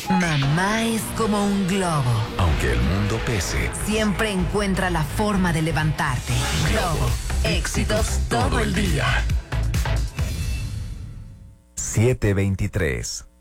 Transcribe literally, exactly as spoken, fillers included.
Mamá es como un globo. Aunque el mundo pese, Siempre encuentra la forma de levantarte. Globo. Éxitos todo el día. siete veintitrés.